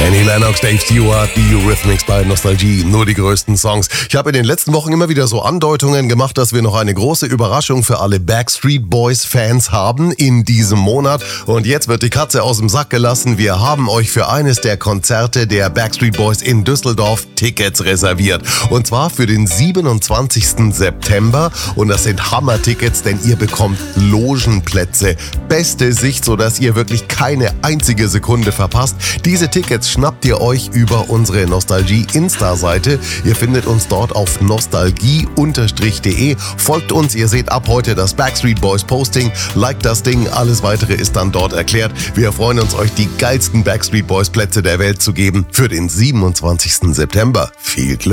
Annie Lennox, Dave Stewart, die Eurythmics bei Nostalgie, nur die größten Songs. Ich habe in den letzten Wochen immer wieder so Andeutungen gemacht, dass wir noch eine große Überraschung für alle Backstreet Boys Fans haben in diesem Monat. Und jetzt wird die Katze aus dem Sack gelassen. Wir haben euch für eines der Konzerte der Backstreet Boys in Düsseldorf Tickets reserviert. Und zwar für den 27. September. Und das sind Hammer-Tickets, denn ihr bekommt Logenplätze. Beste Sicht, sodass ihr wirklich keine einzige Sekunde verpasst. Diese Tickets schnappt ihr euch über unsere Nostalgie-Insta-Seite. Ihr findet uns dort auf nostalgie_de. Folgt uns, ihr seht ab heute das Backstreet Boys Posting. Liked das Ding, alles weitere ist dann dort erklärt. Wir freuen uns, euch die geilsten Backstreet Boys Plätze der Welt zu geben für den 27. September. Viel Glück!